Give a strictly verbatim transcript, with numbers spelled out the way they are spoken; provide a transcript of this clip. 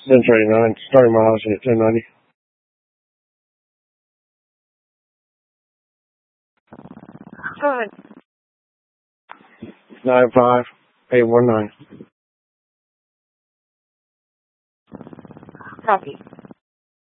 Central eighty-nine, starting miles at ten ninety. Go ahead. nine five eight one nine. Copy.